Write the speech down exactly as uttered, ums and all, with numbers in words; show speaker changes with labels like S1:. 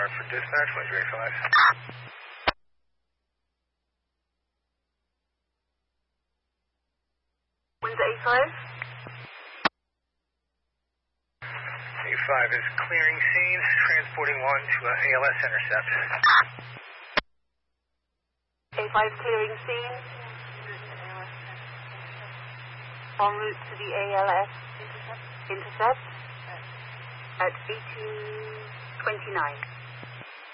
S1: for dispatch, one three five.
S2: Windsor A five?
S1: A five is clearing scene, transporting one to a ALS intercept.
S2: A five clearing scene. En route to the A L S intercept at eighteen twenty-nine.